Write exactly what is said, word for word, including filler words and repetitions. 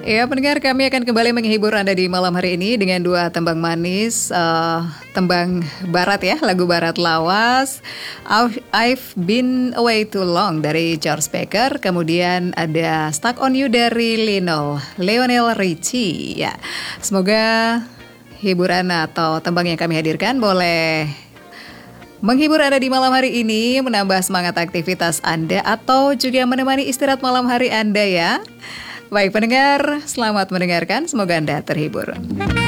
Ya, pendengar, kami akan kembali menghibur Anda di malam hari ini dengan dua tembang manis, uh, tembang barat ya, lagu barat lawas, I've Been Away Too Long dari George Baker, kemudian ada Stuck on You dari Lionel, Lionel Richie. Ya, semoga hiburan atau tembang yang kami hadirkan boleh menghibur Anda di malam hari ini, menambah semangat aktivitas Anda, atau juga menemani istirahat malam hari Anda ya. Baik pendengar, selamat mendengarkan, semoga Anda terhibur.